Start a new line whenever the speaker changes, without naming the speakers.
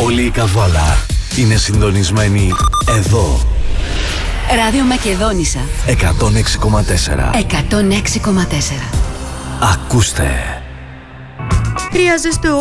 Όλη η Καβάλα είναι συντονισμένη εδώ.
Ράδιο Μακεδόνισσα
106,4.
106,4.
Ακούστε.
Χρειάζεστε